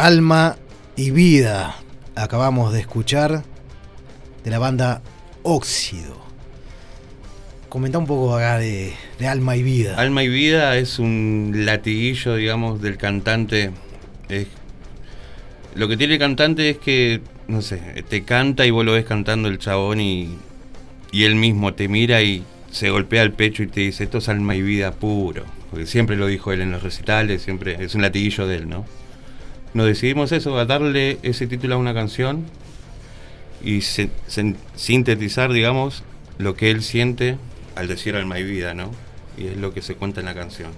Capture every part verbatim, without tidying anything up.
Alma y Vida. Acabamos de escuchar de la banda Óxido. Comentá un poco acá de, de Alma y Vida. Alma y Vida es un latiguillo, digamos, del cantante. Es, lo que tiene el cantante es que, no sé, te canta y vos lo ves cantando el chabón y, y él mismo te mira y se golpea el pecho y te dice, esto es Alma y Vida puro. Porque siempre lo dijo él en los recitales, siempre es un latiguillo de él, ¿no? Nos decidimos eso, a darle ese título a una canción y se, se, sintetizar, digamos, lo que él siente al decir Alma y Vida, ¿no? Y es lo que se cuenta en la canción.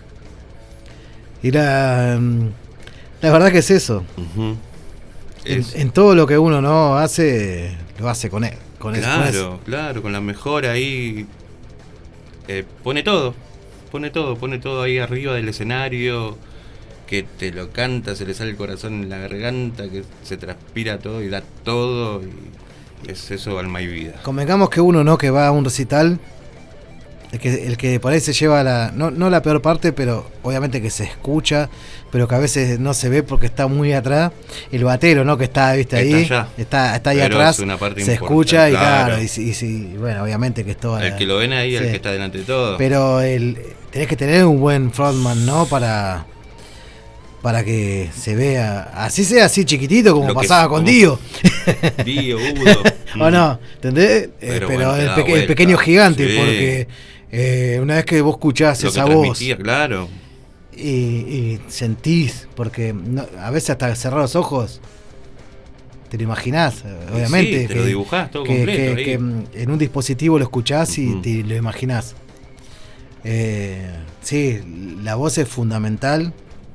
Y la, la verdad que es eso. Uh-huh. En, es, en todo lo que uno no hace, lo hace con él. Con claro, eso, con eso. claro, con la mejora ahí. Eh, pone todo, pone todo, pone todo ahí arriba del escenario, que te lo canta, se le sale el corazón en la garganta, que se transpira todo y da todo. Y es eso, Alma y Vida. Convengamos que uno, ¿no?, que va a un recital, el que, el que por ahí se lleva la, no, no la peor parte, pero obviamente que se escucha, pero que a veces no se ve porque está muy atrás. El batero, ¿no?, que está, viste, ahí, está, allá, está, está ahí pero atrás, es una parte se importante, escucha y claro, claro, y, y, y bueno, obviamente que es toda el la, que lo ven ahí, sí. El que está delante de todo. Pero el, tenés que tener un buen frontman, ¿no?, para... para que se vea, así sea así chiquitito como pasaba con Dio. Dio, Udo. ¿O no? ¿Entendés? Pero, eh, pero bueno, el, peque, el pequeño gigante, sí. Porque eh, una vez que vos escuchás lo esa que voz, claro. y, y sentís, porque no, a veces hasta cerrar los ojos, te lo imaginás, obviamente. Sí, te que, lo dibujás todo que, completo. Que, que en un dispositivo lo escuchás y uh-huh. te lo imaginás. Eh, sí, la voz es fundamental.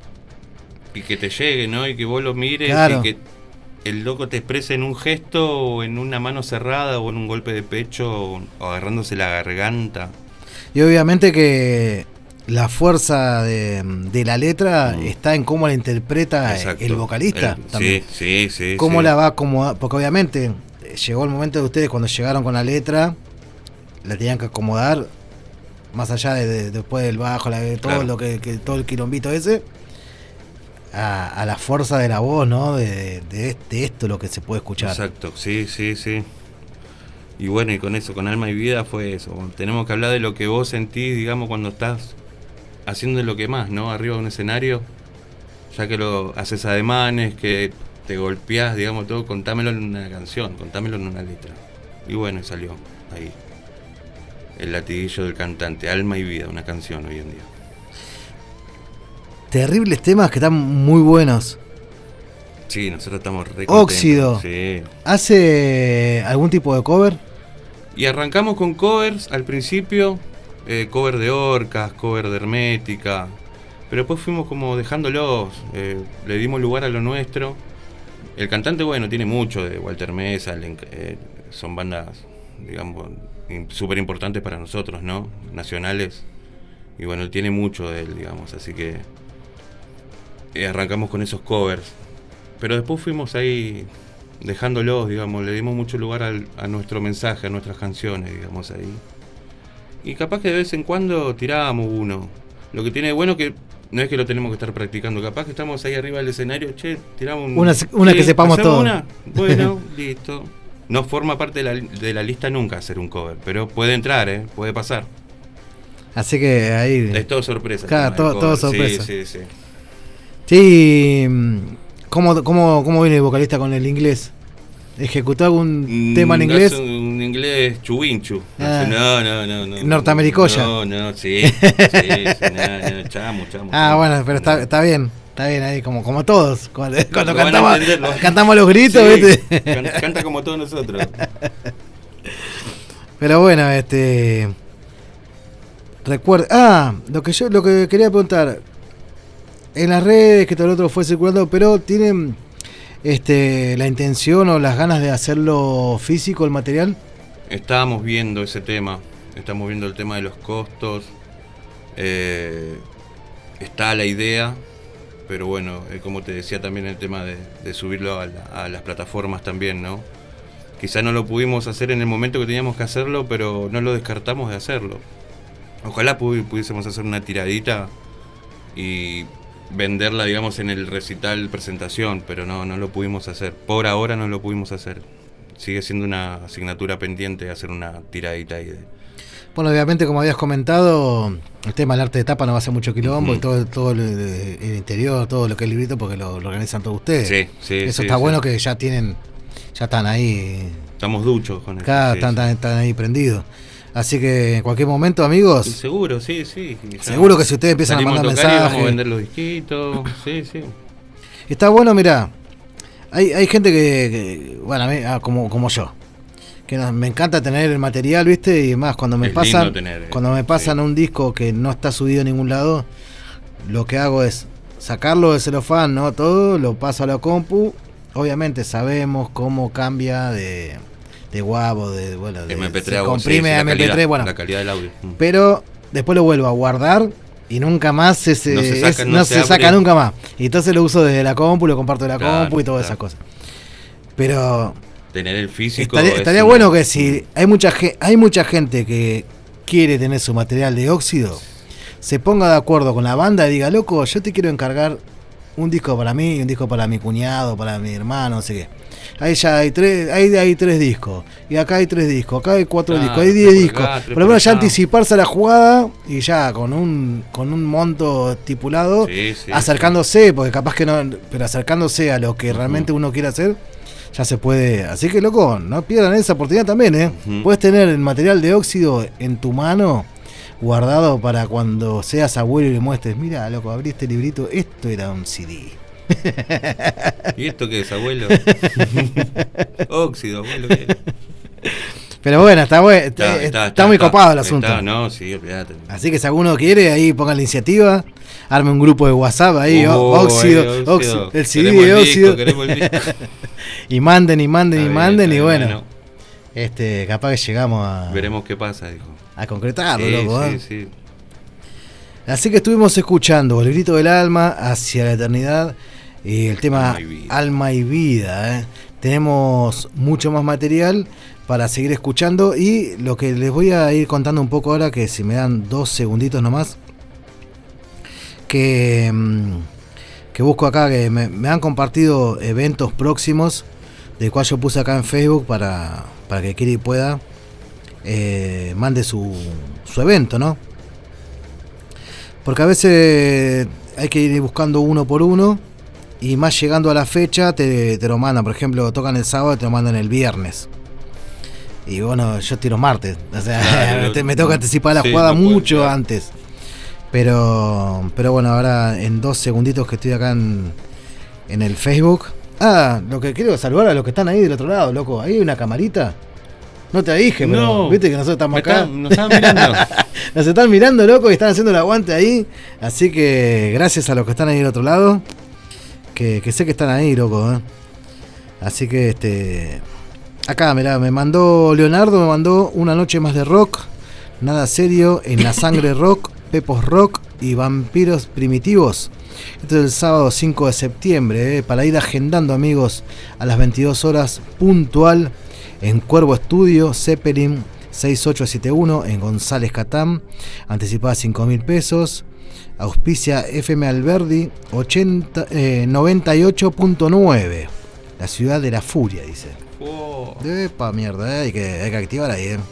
Y que te llegue, ¿no? Y que vos lo mires, claro. Y que el loco te exprese en un gesto, o en una mano cerrada, o en un golpe de pecho, o, o agarrándose la garganta. Y obviamente que la fuerza de, de la letra mm. está en cómo la interpreta Exacto. el vocalista. El, también. Sí, sí, sí. Cómo sí. la va a acomodar, porque obviamente llegó el momento de ustedes cuando llegaron con la letra, la tenían que acomodar, más allá de, de después del bajo, la, de todo claro. lo que, que todo el quilombito ese. A, a la fuerza de la voz, ¿no? De, de, de esto lo que se puede escuchar. Exacto, sí, sí, sí. Y bueno, y con eso, con Alma y Vida fue eso. Tenemos que hablar de lo que vos sentís, digamos, cuando estás haciendo lo que más, ¿no? Arriba de un escenario, ya que lo haces ademanes, que te golpeás, digamos, todo, contámelo en una canción, contámelo en una letra. Y bueno, y salió ahí. El latiguillo del cantante, Alma y Vida, una canción hoy en día. Terribles temas que están muy buenos. Sí, nosotros estamos re Óxido. Sí. ¿Hace algún tipo de cover? Y arrancamos con covers al principio, eh, cover de Orcas, cover de Hermética, pero después fuimos como dejándolos, eh, le dimos lugar a lo nuestro. El cantante, bueno, tiene mucho de Walter Mesa, eh, son bandas, digamos, súper importantes para nosotros, ¿no? Nacionales. Y bueno, él tiene mucho de él, digamos, así que eh, arrancamos con esos covers. Pero después fuimos ahí dejándolos, digamos, le dimos mucho lugar al, a nuestro mensaje, a nuestras canciones, digamos, ahí. Y capaz que de vez en cuando tirábamos uno. Lo que tiene de bueno que no es que lo tenemos que estar practicando, capaz que estamos ahí arriba del escenario, che, tiramos un... Una, una che, que sepamos todo. Una? Bueno, listo. No forma parte de la, de la lista nunca hacer un cover, pero puede entrar, ¿eh? Puede pasar. Así que ahí... Es todo sorpresa. Claro, todo, todo sorpresa. Sí, sí, sí. Sí, ¿cómo, cómo, cómo viene el vocalista con el inglés? ¿Ejecutó algún mm, tema en inglés? No, un inglés chubinchu. Ah, no, no, no, no. Norteamericoya. No, no, sí. sí, sí no, no, chamo, chamo. Ah, chamo, bueno, pero está, está bien. Está bien ahí, como, como todos. Cuando, cuando no cantamos, cantamos los gritos, sí, ¿viste? Canta, canta como todos nosotros. Pero bueno, este... Recuerda... Ah, lo que yo lo que quería preguntar... En las redes, que todo el otro fue circulando, pero ¿tienen este, la intención o las ganas de hacerlo físico, el material? Estábamos viendo ese tema, estamos viendo el tema de los costos, eh, está la idea, pero bueno, eh, como te decía también el tema de, de subirlo a, la, a las plataformas también, ¿no? Quizá no lo pudimos hacer en el momento que teníamos que hacerlo, pero no lo descartamos de hacerlo. Ojalá pudiésemos hacer una tiradita y venderla, digamos, en el recital presentación, pero no, no lo pudimos hacer. Por ahora no lo pudimos hacer. Sigue siendo una asignatura pendiente hacer una tiradita ahí de... Bueno, obviamente, como habías comentado, el tema del arte de tapa no va a ser mucho quilombo, uh-huh. y todo, todo el, el interior, todo lo que es el librito, porque lo, lo organizan todos ustedes. Sí, sí. Eso sí, está sí. bueno, que ya tienen, ya están ahí. Estamos duchos con eso. Claro, sí, están, sí. están, están ahí prendidos. Así que en cualquier momento, amigos. Seguro, sí, sí. Seguro que si ustedes empiezan a mandar a mensajes. Vamos a vender los disquitos, sí, sí. Está bueno, mirá. Hay, hay gente que, que bueno, a mí, ah, como, como yo. Que no, me encanta tener el material, ¿viste? Y más, cuando me es pasan tener, cuando me pasan sí. un disco que no está subido a ningún lado, lo que hago es sacarlo del celofán, ¿no? Todo, lo paso a la compu. Obviamente sabemos cómo cambia de, de guapo, de, bueno, de eme pe tres, se comprime sí, a eme pe tres, calidad, bueno. La calidad del audio. Pero después lo vuelvo a guardar y nunca más ese, no se saca, es, no no se se saca nunca más. Y entonces lo uso desde la compu, lo comparto de la claro, compu y todas claro. esas cosas. Pero tener el físico estaría, estaría una... bueno que si hay mucha ge- hay mucha gente que quiere tener su material de óxido, se ponga de acuerdo con la banda y diga, loco, yo te quiero encargar un disco para mí, un disco para mi cuñado, para mi hermano, no sé qué. Ahí ya hay tres, ahí hay tres discos, y acá hay tres discos, acá hay cuatro ah, discos, hay diez discos. Acá, por lo menos ya anticiparse a la jugada y ya con un con un monto estipulado, sí, sí, acercándose, sí. porque capaz que no, pero acercándose a lo que uh-huh. realmente uno quiere hacer. Ya se puede, así que loco, no pierdan esa oportunidad también, ¿eh? Uh-huh. Puedes tener el material de óxido en tu mano, guardado para cuando seas abuelo y le muestres, mira, loco, abrí este librito, esto era un ce de. ¿Y esto qué es, abuelo? Óxido, abuelo, ¿qué es? Pero bueno, está, bueno, está, está, está, está, está muy está, copado el está, asunto. Está, no, sí, olvídate. Así que si alguno quiere, ahí ponga la iniciativa, arme un grupo de WhatsApp ahí, oh, óxido, eh, óxido, óxido, el ce de de óxido. Disco, el disco. Y manden y manden está y bien, manden y bien, bueno, bueno, este, capaz que llegamos a... Veremos qué pasa, dijo. A concretarlo, sí, loco, sí, ¿eh? sí. Así que estuvimos escuchando El Grito del Alma, Hacia la Eternidad, y el tema Alma y Vida. Alma y vida ¿eh? Tenemos mucho más material para seguir escuchando, y lo que les voy a ir contando un poco ahora, que si me dan dos segunditos nomás, que, que busco acá, que me, me han compartido eventos próximos, del cual yo puse acá en Facebook para, para que quiera y pueda eh, mande su, su evento, ¿no? Porque a veces hay que ir buscando uno por uno, y más llegando a la fecha te, te lo mandan. Por ejemplo, tocan el sábado y te lo mandan el viernes. Y bueno, yo tiro martes. O sea, claro, te, me toca anticipar la sí, jugada no mucho puede, antes. Pero pero bueno, ahora en dos segunditos que estoy acá en, en el Facebook. Ah, lo que quiero saludar a los que están ahí del otro lado, loco. Ahí hay una camarita. No te dije, pero no, viste que nosotros estamos acá. Está, nos están mirando. Nos están mirando, loco, y están haciendo el aguante ahí. Así que gracias a los que están ahí del otro lado. Que, que sé que están ahí, loco, ¿eh? Así que este... Acá, mirá, me mandó Leonardo, me mandó Una noche más de rock, Nada serio, En la sangre rock, Pepos rock y Vampiros primitivos. Esto es el sábado cinco de septiembre, ¿eh? Para ir agendando, amigos, a las veintidós horas puntual en Cuervo Estudio, Zeppelin seis ocho siete uno en González Catán, anticipada cinco mil pesos. Auspicia F M Alberdi ochenta, eh, noventa y ocho punto nueve, la ciudad de la furia, dice. Oh. Epa, mierda, eh, hay, que, hay que activar ahí, eh.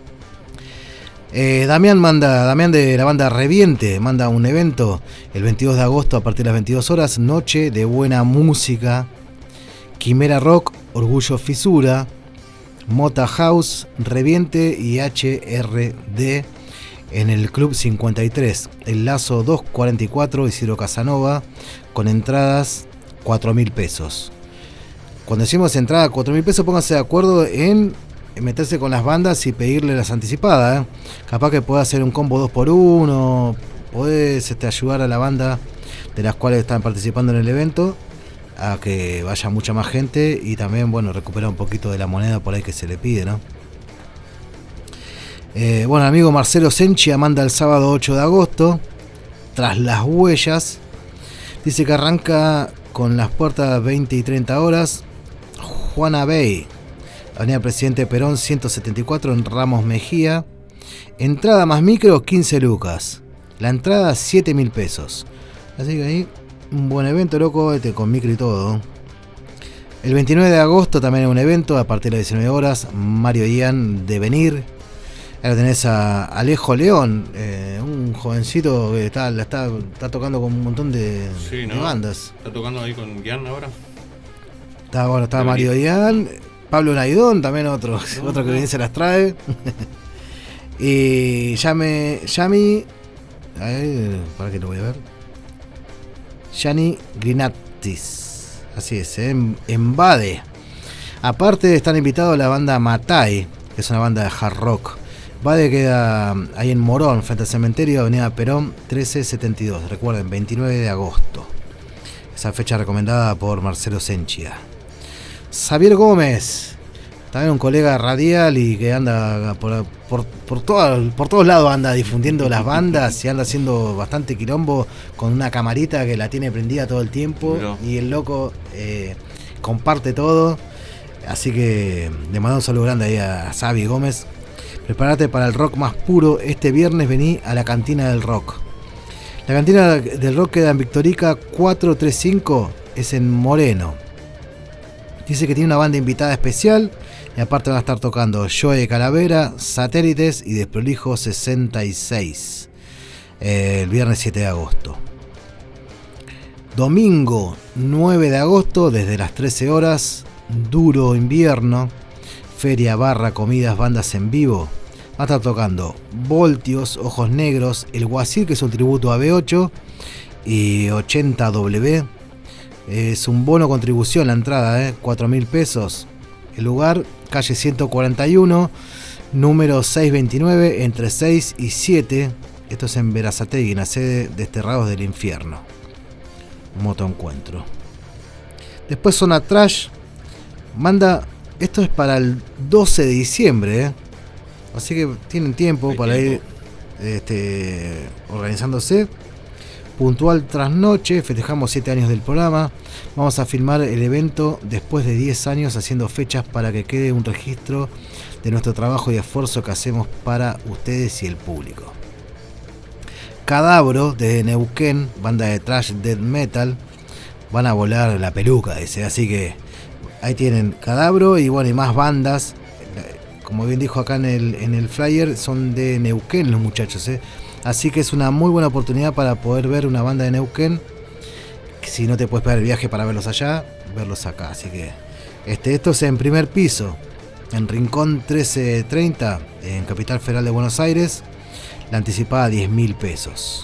Eh, Damián manda, Damián de la banda Reviente, manda un evento el veintidós de agosto a partir de las veintidós horas, noche de buena música, Quimera Rock, Orgullo Fisura, Mota House, Reviente y H R D en el Club cincuenta y tres, El Lazo doscientos cuarenta y cuatro, Isidro Casanova, con entradas cuatro mil pesos. Cuando decimos entrada cuatro mil pesos, pónganse de acuerdo en meterse con las bandas y pedirle las anticipadas, ¿eh? Capaz que pueda hacer un combo dos por uno, podés este, ayudar a la banda de las cuales están participando en el evento a que vaya mucha más gente, y también, bueno, recuperar un poquito de la moneda por ahí que se le pide, ¿no? Eh, bueno, el amigo Marcelo Senchia manda el sábado ocho de agosto, Tras las Huellas. Dice que arranca con las puertas veinte y treinta horas. Juana Bay, Avenida Presidente Perón ciento setenta y cuatro en Ramos Mejía. Entrada más micro, quince lucas. La entrada, siete mil pesos. Así que ahí Un buen evento, loco, este, con micro y todo. El veintinueve de agosto también hay un evento a partir de las diecinueve horas. Mario Ian de Venir. Ahora tenés a Alejo León, eh, un jovencito que está, la está, está tocando con un montón de, sí, ¿no? de bandas. ¿Está tocando ahí con Ian ahora? Está, bueno, está Mario Ian, Pablo Naidón, también otro, no, otro que no. se las trae. Y Yami, Yami, a ver, para que lo voy a ver. Gianni Grinatis, así es, ¿eh? en Bade. Aparte están invitados la banda Matai, que es una banda de hard rock. Bade queda ahí en Morón, frente al cementerio, avenida Perón trece setenta y dos. Recuerden, veintinueve de agosto. Esa fecha recomendada por Marcelo Senchia. Xavier Gómez, también un colega radial y que anda por, por, por, todo, por todos lados, anda difundiendo las bandas y anda haciendo bastante quilombo con una camarita que la tiene prendida todo el tiempo. No. Y el loco eh, comparte todo. Así que le mando un saludo grande ahí a Xavi Gómez. Prepárate para el rock más puro. Este viernes vení a la Cantina del Rock. La Cantina del Rock queda en Victorica cuatrocientos treinta y cinco. Es en Moreno. Dice que tiene una banda invitada especial. Y aparte van a estar tocando Joe Calavera, Satélites y Desprolijo sesenta y seis. Eh, el viernes siete de agosto. Domingo nueve de agosto desde las trece horas. Duro invierno. Feria, barra, comidas, bandas en vivo. Va a estar tocando Voltios, Ojos Negros, El Guasir, que es un tributo a B ocho, y ochenta W. Es un bono contribución la entrada, ¿eh? cuatro mil pesos. El lugar, calle ciento cuarenta y uno, número seiscientos veintinueve, entre seis y siete. Esto es en Berazategui, en la sede Desterrados del Infierno. Motoencuentro. Después Zona Trash. Manda... Esto es para el doce de diciembre, ¿eh? Así que tienen tiempo Hay para tiempo. ir este, organizándose. Puntual trasnoche, festejamos siete años del programa. Vamos a filmar el evento después de diez años, haciendo fechas para que quede un registro de nuestro trabajo y esfuerzo que hacemos para ustedes y el público. Cadabro, desde Neuquén, banda de thrash death metal. Van a volar la peluca, dice, así que ahí tienen Cadabro y bueno, y más bandas. Como bien dijo acá en el, en el flyer, son de Neuquén los muchachos, ¿eh? Así que es una muy buena oportunidad para poder ver una banda de Neuquén. Si no te puedes pagar el viaje para verlos allá, verlos acá. Así que este, esto es en primer piso, en Rincón trece treinta, en Capital Federal de Buenos Aires. La anticipada diez mil pesos.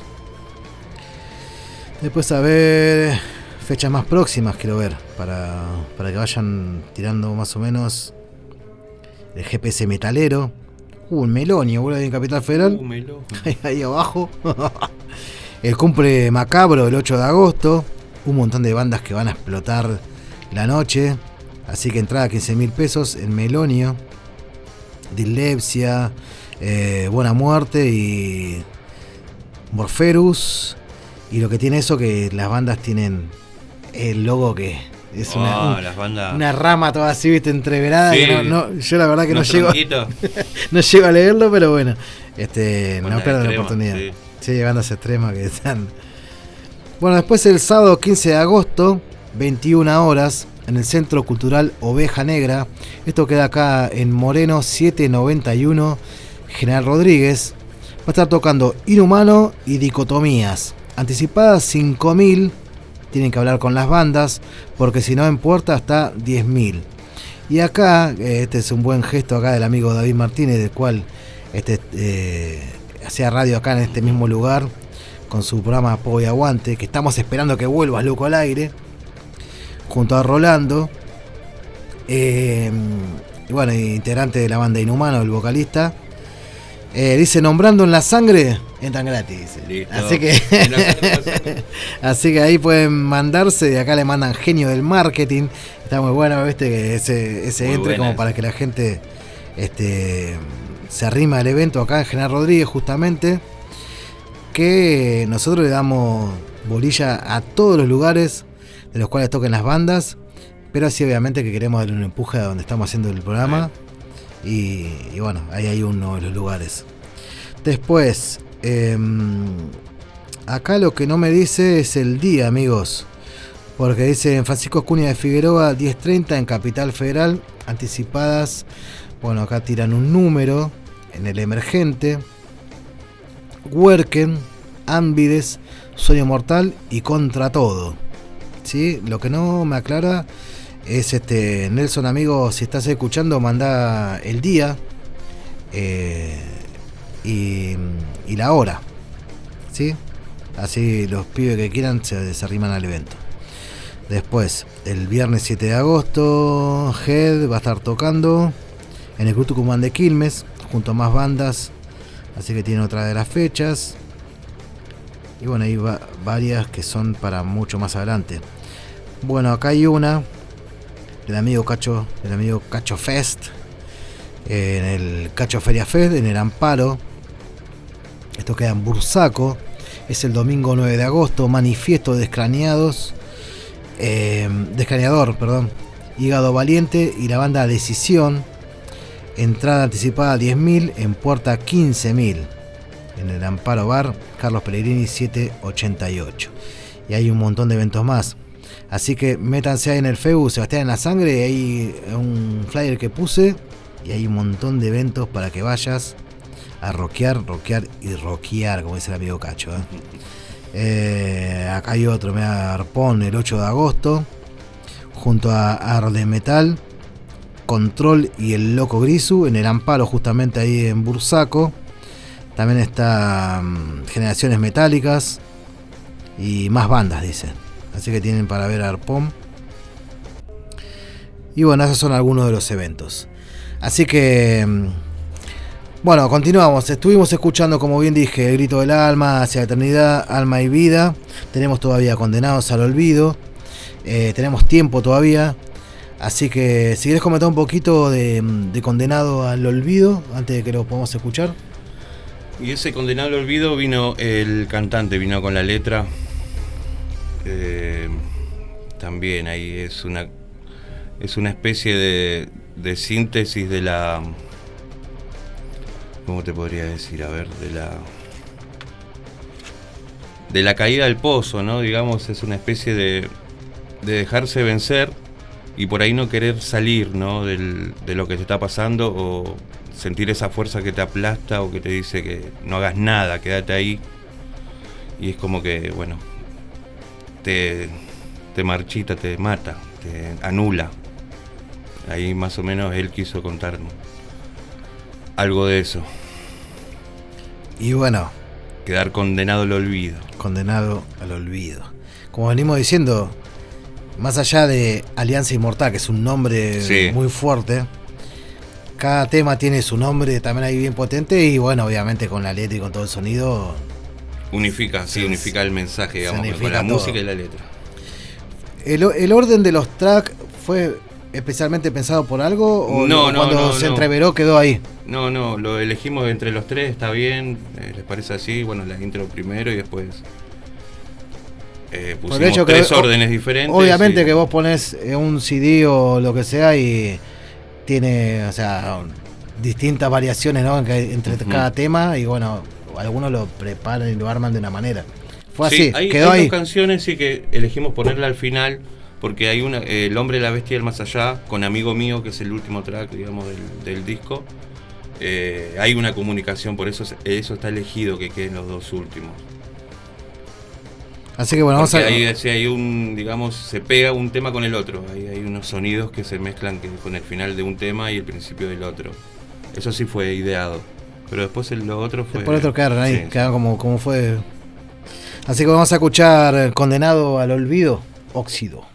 Después a ver... Fechas más próximas quiero ver, para, para que vayan tirando más o menos. El G P S Metalero. Uh, el Melonio, boludo, en Capital Federal. Uh, ahí, ahí abajo. El Cumple Macabro el ocho de agosto. Un montón de bandas que van a explotar la noche. Así que entrada quince mil pesos en Melonio. Dilepsia, eh, Buena Muerte y Morferus. Y lo que tiene eso, que las bandas tienen el logo que es oh, una, un, las bandas... una rama toda así, viste, entreverada. Sí. Que no, no, yo la verdad que no llego, no llego a leerlo, pero bueno, este, no pierdan la oportunidad. Sí. Sí, bandas extremas que están. Bueno, después el sábado quince de agosto, veintiuna horas, en el Centro Cultural Oveja Negra. Esto queda acá en Moreno setecientos noventa y uno, General Rodríguez. Va a estar tocando Inhumano y Dicotomías. Anticipadas cinco mil. Tienen que hablar con las bandas, porque si no en puerta está diez mil. Y acá, este es un buen gesto acá del amigo David Martínez, del cual este, eh, hacía radio acá en este mismo lugar, con su programa Po y Aguante, que estamos esperando que vuelvas, loco, al aire, junto a Rolando. Eh, y bueno, integrante de la banda Inhumano, el vocalista. Eh, dice, nombrando en la sangre, entran gratis. Listo. Así que así que ahí pueden mandarse. De acá le mandan Genio del Marketing. Está muy bueno, ¿viste? Que ese, ese entre como para que la gente este, se arrima al evento acá en General Rodríguez, justamente. Que nosotros le damos bolilla a todos los lugares de los cuales toquen las bandas. Pero sí, obviamente que queremos darle un empuje a donde estamos haciendo el programa. Y, y bueno, ahí hay uno de los lugares. Después, eh, acá lo que no me dice es el día, amigos. Porque dice en Francisco Acuña de Figueroa, diez treinta en Capital Federal, anticipadas. Bueno, acá tiran un número en el emergente. Huerquen, Ámbides, Sueño Mortal y Contra Todo. ¿Sí? Lo que no me aclara es este Nelson, amigo, si estás escuchando, manda el día eh, y, y la hora. ¿Sí? Así los pibes que quieran se, se arriman al evento. Después, el viernes siete de agosto, Head va a estar tocando en el Club Tucumán de Quilmes, junto a más bandas, así que tiene otra de las fechas. Y bueno, hay va varias que son para mucho más adelante. Bueno, acá hay una del amigo Cacho, del amigo Cacho Fest, eh, en el Cacho Feria Fest, en el Amparo. Esto queda en Bursaco. Es el domingo nueve de agosto. Manifiesto de Descraneados. Eh, Descraneador, perdón. Hígado Valiente y la banda Decisión. Entrada anticipada diez mil, en puerta quince mil. En el Amparo Bar, Carlos Pellegrini setecientos ochenta y ocho. Y hay un montón de eventos más. Así que métanse ahí en el Facebook, Sebastián en la Sangre. Hay un flyer que puse. Y hay un montón de eventos para que vayas a rockear, rockear y rockear, como dice el amigo Cacho. ¿eh? Eh, acá hay otro, me da Arpón, el ocho de agosto. Junto a Arde Metal, Control y el Loco Grisu. En el Amparo, justamente ahí en Bursaco. También está um, Generaciones Metálicas. Y más bandas, dice. Así que tienen para ver Arpón. Y bueno, esos son algunos de los eventos. Así que, bueno, continuamos. Estuvimos escuchando, como bien dije, El Grito del Alma, Hacia la Eternidad, Alma y Vida. Tenemos todavía Condenados al Olvido. Eh, tenemos tiempo todavía. Así que, si querés comentar un poquito de, de Condenado al Olvido, antes de que lo podamos escuchar. Y ese Condenado al Olvido vino el cantante, vino con la letra. Eh, también ahí es una, es una especie de... de síntesis de la, ¿cómo te podría decir? A ver, de la de la caída del pozo, ¿no? Digamos, es una especie de, de dejarse vencer y por ahí no querer salir, ¿no? Del, de lo que te está pasando, o sentir esa fuerza que te aplasta o que te dice que no hagas nada, quédate ahí. Y es como que, bueno, te, te marchita, te mata, te anula. Ahí más o menos él quiso contarnos algo de eso. Y bueno, quedar condenado al olvido. Condenado al olvido. Como venimos diciendo, más allá de Alianza Inmortal, que es un nombre sí. muy fuerte, cada tema tiene su nombre también ahí bien potente. Y bueno, obviamente con la letra y con todo el sonido unifica, sí, unifica el mensaje, digamos, con la todo. música y la letra. El, el orden de los tracks fue especialmente pensado por algo, o no, no, cuando no, se no. entreveró quedó ahí? No, no, lo elegimos entre los tres, está bien, eh, les parece así. Bueno, la intro primero y después eh, pusimos hecho tres que, órdenes diferentes. Obviamente y... que vos pones un C D o lo que sea y tiene, o sea, distintas variaciones, ¿no? entre uh-huh. cada tema, y bueno, algunos lo preparan y lo arman de una manera. Fue sí, así, hay, quedó hay ahí. dos canciones sí que elegimos ponerla al final, porque hay una, eh, El Hombre, la Bestia y el Más Allá, con Amigo Mío, que es el último track, digamos, del, del disco. Eh, hay una comunicación, por eso eso está elegido que queden los dos últimos. Así que bueno, vamos porque a... ahí sí, hay un, digamos, se pega un tema con el otro. Hay, hay unos sonidos que se mezclan que, con el final de un tema y el principio del otro. Eso sí fue ideado. Pero después el, lo otro fue... Después el otro quedaron ahí, sí, quedaron como, como fue. Así que vamos a escuchar Condenado al Olvido, Óxido.